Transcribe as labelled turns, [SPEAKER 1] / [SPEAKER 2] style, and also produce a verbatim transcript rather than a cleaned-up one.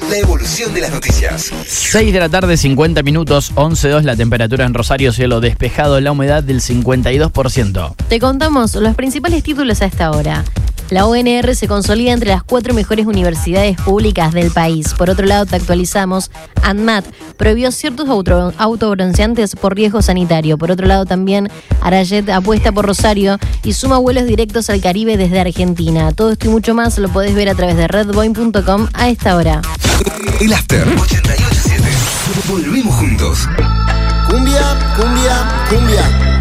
[SPEAKER 1] La evolución de las noticias.
[SPEAKER 2] seis de la tarde, cincuenta minutos, once dos la temperatura en Rosario, cielo despejado, la humedad del cincuenta y dos por ciento.
[SPEAKER 3] Te contamos los principales títulos a esta hora. La U N R se consolida entre las cuatro mejores universidades públicas del país. Por otro lado, te actualizamos. ANMAT prohibió ciertos auto, autobronceantes por riesgo sanitario. Por otro lado, también Arayet apuesta por Rosario y suma vuelos directos al Caribe desde Argentina. Todo esto y mucho más lo podés ver a través de redboin punto com a esta hora.
[SPEAKER 1] El After ochenta y ocho punto siete. Volvimos juntos.
[SPEAKER 4] Cumbia, cumbia, cumbia.